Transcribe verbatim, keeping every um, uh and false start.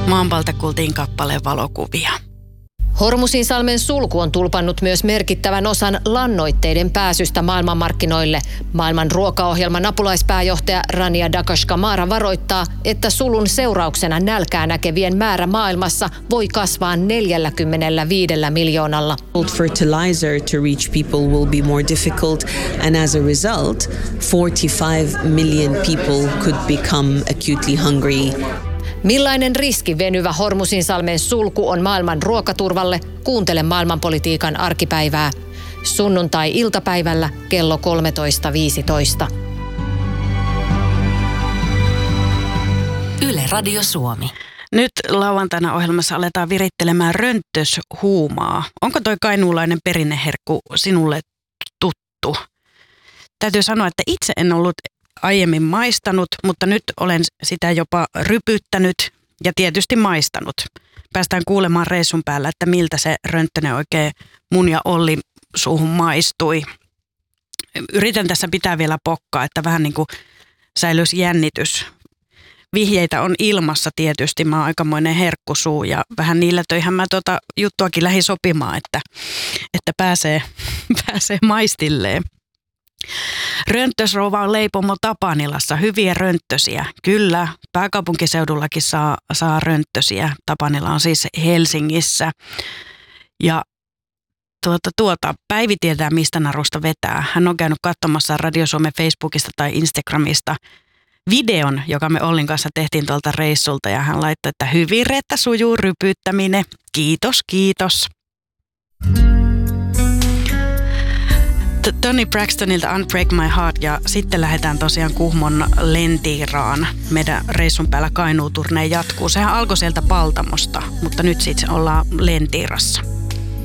Maanpaltakultin kappaleen valokuvia. Hormuzinsalmen sulku on tulpannut myös merkittävän osan lannoitteiden pääsystä maailmanmarkkinoille. Maailman ruokaohjelman apulaispääjohtaja Rania Dakashkamara varoittaa, että sulun seurauksena nälkää näkevien määrä maailmassa voi kasvaa neljäkymmentäviisi miljoonalla. Fertilizer to reach people will be more difficult, and as a result, forty-five million people could become acutely hungry. Millainen riski venyvä Hormuzinsalmen sulku on maailman ruokaturvalle? Kuuntele maailmanpolitiikan arkipäivää. Sunnuntai-iltapäivällä kello kolmetoista viisitoista. Yle Radio Suomi. Nyt lauantaina ohjelmassa aletaan virittelemään rönttöshuumaa. Onko toi kainuulainen perinneherkku sinulle tuttu? Täytyy sanoa, että itse en ollut aiemmin maistanut, mutta nyt olen sitä jopa rypyttänyt ja tietysti maistanut. Päästään kuulemaan reissun päällä, että miltä se rönttönen oikein mun ja Olli suuhun maistui. Yritän tässä pitää vielä pokkaa, että vähän niin kuin säilyisi jännitys. Vihjeitä on ilmassa tietysti, mä oon aikamoinen herkkusuu ja vähän niillä töihän mä tota juttuakin lähdin sopimaan, että, että pääsee, pääsee maistilleen. Rönttösrouva on leipomo Tapanilassa. Hyviä rönttösiä. Kyllä, pääkaupunkiseudullakin saa, saa rönttösiä. Tapanila on siis Helsingissä. Ja tuota, tuota, Päivi tietää, mistä narusta vetää. Hän on käynyt katsomassa Radio Suomen Facebookista tai Instagramista videon, joka me Ollin kanssa tehtiin tuolta reissulta. Ja hän laittoi, että hyvin Reetta sujuu rypyttäminen. Kiitos, kiitos. Toni Braxtonilta Unbreak My Heart ja sitten lähdetään tosiaan Kuhmon Lentiiraan. Meidän reissun päällä Kainuu-turneen jatkuu. Sehän alkoi sieltä Paltamosta, mutta nyt sitten ollaan Lentiirassa.